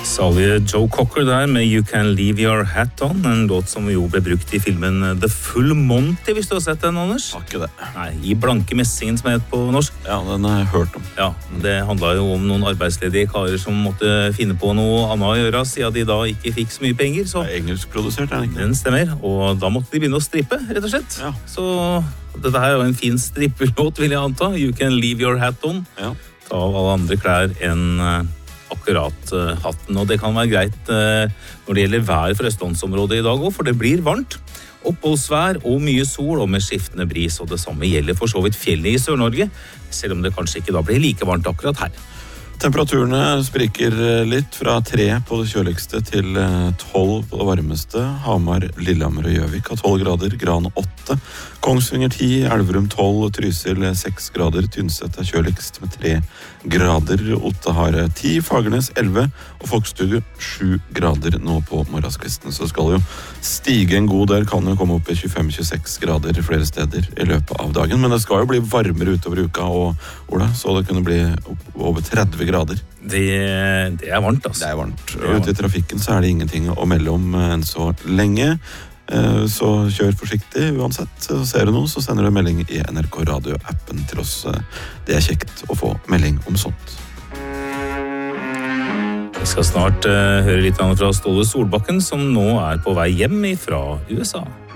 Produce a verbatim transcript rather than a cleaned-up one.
Salige Joe Cocker der med You Can Leave Your Hat On, en låt som jo ble brukt i filmen The Full Monty, hvis du har sett den, Anders? Har ikke det. Nei, I blanke messingen som het på norsk. Ja, den har jeg hørt om. Ja, det handlet jo om noen arbeidsledige karer som måtte finne på noe annet å gjøre, siden de da ikke fikk så mye penger. Så det er engelsk produsert, er det ikke? Den stemmer, og da måtte de begynne å strippe, rett og slett. Ja. Så dette her er jo en fin strippelåt, vil jeg anta. You Can Leave Your Hat On. Ja. Ta av alle andre klær enn akkurat uh, hatten, og det kan være greit uh, når det gjelder vær for østlandsområdet i dag også, for det blir varmt. Oppholdsvær og mye sol og med skiftende bris, og det samme gjelder for så vidt fjellet i Sør-Norge, selv om det kanskje ikke da blir like varmt akkurat her. Temperaturene spriker litt fra tre på det kjøligste til tolv på det varmeste. Hamar, Lillehammer og Gjøvik har tolv grader, Gran åtte. Kongsvinger ti, Elverum tolv, Trysil seks grader, Tynset er kjøligst med tre grader. Otta har ti, Fagernes elleve og Folkstudio sju grader nå på morgenskvisten. Så skal jo stige en god del, kan jo komme opp i tjuefem til tjueseks grader flere steder i løpet av dagen. Men det skal jo bli varmere utover uka, og Ola, så det kunne bli over tretti grader. Det, det er varmt, altså. Det er varmt. Og ute i trafikken så er det ingenting å melde om enn så lenge. Så kjør forsiktig uansett. Så ser du noe, så sender du en melding i N R K Radio-appen til oss. Det er kjekt å få melding om sånt. Vi skal snart uh, høre litt fra Ståle Solbakken, som nå er på vei hjem fra U S A.